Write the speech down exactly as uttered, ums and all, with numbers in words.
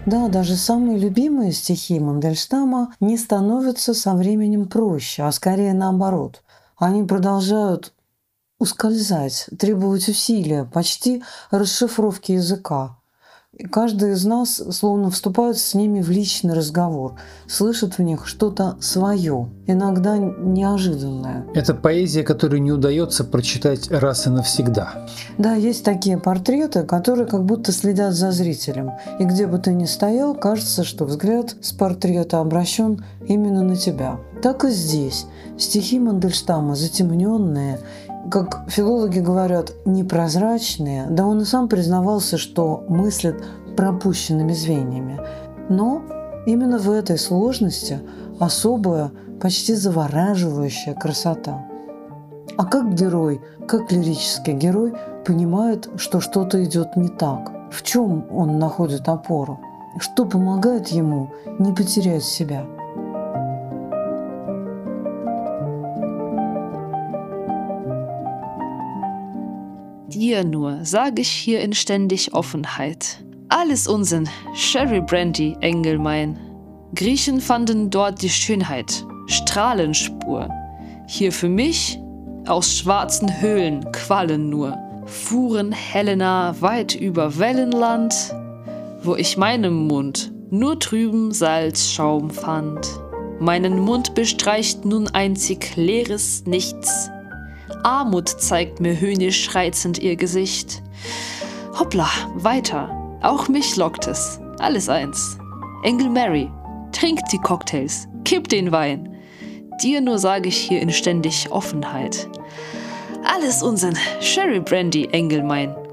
Да, даже самые любимые стихи Мандельштама не становятся со временем проще, а скорее наоборот. Они продолжают ускользать, требовать усилия, почти расшифровки языка. И каждый из нас словно вступает с ними в личный разговор, слышит в них что-то свое, иногда неожиданное. Это поэзия, которую не удается прочитать раз и навсегда. Да, есть такие портреты, которые как будто следят за зрителем. И где бы ты ни стоял, кажется, что взгляд с портрета обращен именно на тебя. Так и здесь. Стихи Мандельштама затемненные, как филологи говорят, непрозрачные, да он и сам признавался, что мыслит пропущенными звеньями. Но именно в этой сложности особая, почти завораживающая красота. А как герой, как лирический герой понимает, что что-то идет не так? В чем он находит опору? Что помогает ему не потерять себя? Dir nur sag ich hier in ständig Offenheit. Alles Unsinn, Sherry Brandy, Engel mein. Griechen fanden dort die Schönheit, Strahlenspur. Hier für mich aus schwarzen Höhlen Quallen nur. Fuhren Helena weit über Wellenland, wo ich meinem Mund nur trüben Salzschaum fand. Meinen Mund bestreicht nun einzig leeres Nichts. Armut zeigt mir höhnisch reizend ihr Gesicht. Hoppla, weiter, auch mich lockt es, alles eins. Engel Mary, trink die Cocktails, kipp den Wein. Dir nur sage ich hier in ständig Offenheit. Alles Unsinn, Sherry Brandy, Engel mein.